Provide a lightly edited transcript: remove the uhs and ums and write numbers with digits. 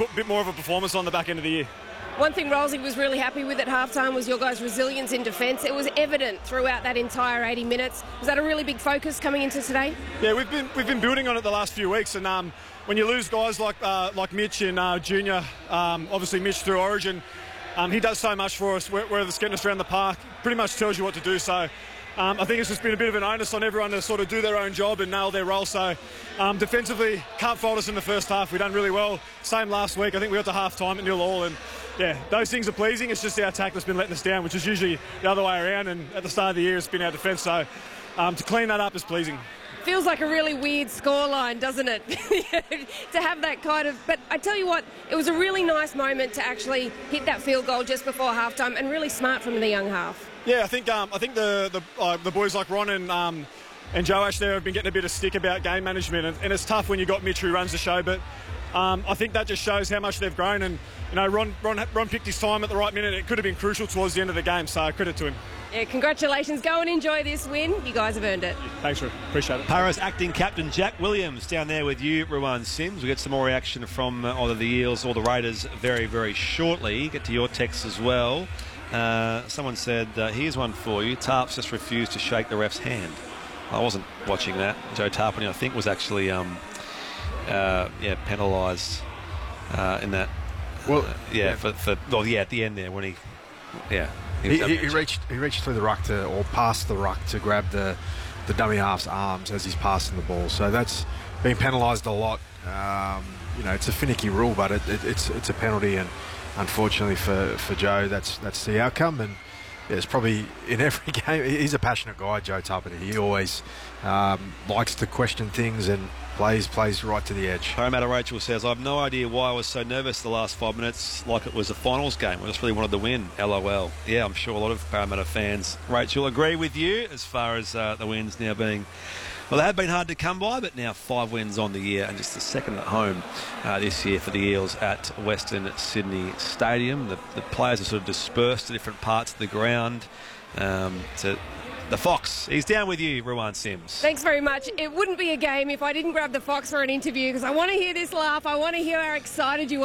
put a bit more of a performance on the back end of the year. One thing Rolsey was really happy with at halftime was your guys' resilience in defence. It was evident throughout that entire 80 minutes. Was that a really big focus coming into today? Yeah, we've been building on it the last few weeks, and when you lose guys like Mitch and Junior, obviously Mitch through Origin, he does so much for us. Whether it's getting us around the park, pretty much tells you what to do. So I think it's just been a bit of an onus on everyone to sort of do their own job and nail their role. So defensively, can't fault us in the first half. We've done really well. Same last week. I think we got to half-time at 0-0, and yeah, those things are pleasing. It's just our attack that's been letting us down, which is usually the other way around, and at the start of the year it's been our defence. So to clean that up is pleasing. Feels like a really weird scoreline, doesn't it? To have that kind of... But I tell you what, it was a really nice moment to actually hit that field goal just before halftime, and really smart from the young half. Yeah, I think the boys like Ron and Joash there have been getting a bit of stick about game management, and it's tough when you've got Mitch who runs the show, but I think that just shows how much they've grown, and you know, Ron picked his time at the right minute. It could have been crucial towards the end of the game, so credit to him. Yeah, congratulations. Go and enjoy this win. You guys have earned it. Thanks, Rick. Appreciate it. Paras acting captain Jack Williams down there with you, Ruan Sims. We'll get some more reaction from either the Eels or the Raiders very, very shortly. Get to your texts as well. Someone said, here's one for you. Tarps just refused to shake the ref's hand. I wasn't watching that. Joe Tarpany, I think, was actually penalised in that. Well, at the end there when he reached through the ruck or past the ruck to grab the dummy half's arms as he's passing the ball. So that's been penalised a lot. It's a finicky rule, but it's a penalty, and unfortunately for Joe, that's the outcome. And it's probably in every game. He's a passionate guy, Joe Tarpany. He always likes to question things and plays right to the edge. Parramatta Rachel says, I have no idea why I was so nervous the last 5 minutes, like it was a finals game. I just really wanted to win. LOL. Yeah, I'm sure a lot of Parramatta fans, Rachel, agree with you as far as the wins now being... Well, they have been hard to come by, but now 5 wins on the year and just the second at home this year for the Eels at Western Sydney Stadium. The players are sort of dispersed to different parts of the ground. The Fox, he's down with you, Ruan Sims. Thanks very much. It wouldn't be a game if I didn't grab the Fox for an interview, because I want to hear this laugh. I want to hear how excited you are.